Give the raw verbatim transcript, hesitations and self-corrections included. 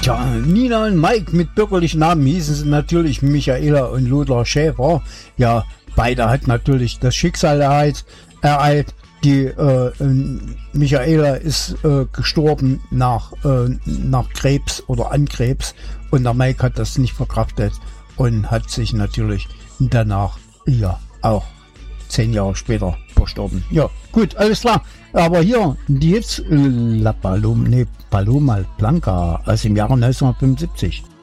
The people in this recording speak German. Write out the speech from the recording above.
Tja, Nina und Mike mit bürgerlichen Namen hießen sie natürlich Michaela und Lothar Schäfer. Ja, beide hat natürlich das Schicksal ereilt. ereilt. Die äh, Michaela ist äh, gestorben nach, äh, nach Krebs oder an Krebs und der Mike hat das nicht verkraftet und hat sich natürlich danach ja auch zehn Jahre später verstorben. Ja, gut, alles klar. Aber hier, die jetzt La Paloma, nee, Paloma Blanca aus dem Jahre neunzehnhundertfünfundsiebzig.